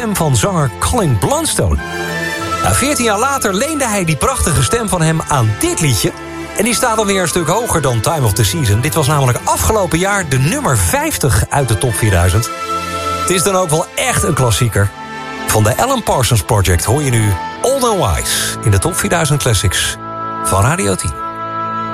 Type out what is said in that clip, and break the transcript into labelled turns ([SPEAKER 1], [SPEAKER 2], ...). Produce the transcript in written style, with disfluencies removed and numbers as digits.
[SPEAKER 1] stem van zanger Colin Blunstone. 14 jaar later leende hij die prachtige stem van hem aan dit liedje. En die staat alweer een stuk hoger dan Time of the Season. Dit was namelijk afgelopen jaar de nummer 50 uit de top 4000. Het is dan ook wel echt een klassieker. Van de Alan Parsons Project hoor je nu Old and Wise in de top 4000 Classics van Radio 10.